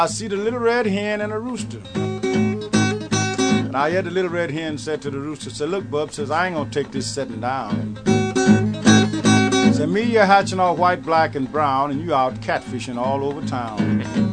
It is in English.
I see the little red hen and a rooster. And I heard the little red hen said to the rooster, said, look, bub, says, I ain't gonna take this sitting down. Said, me, you're hatching all white, black, and brown, and you out catfishing all over town.